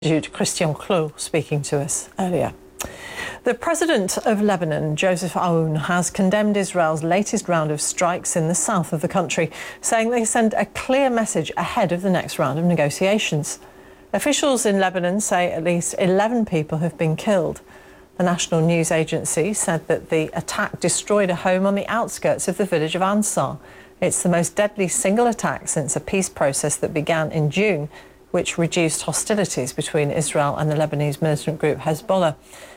Christian Clot speaking to us earlier. The president of Lebanon, Joseph Aoun, has condemned Israel's latest round of strikes in the south of the country, saying they send a clear message ahead of the next round of negotiations. Officials in Lebanon say at least 11 people have been killed. The national news agency said that the attack destroyed a home on the outskirts of the village of Ansar. It's the most deadly single attack since a peace process that began in June, which reduced hostilities between Israel and the Lebanese militant group Hezbollah.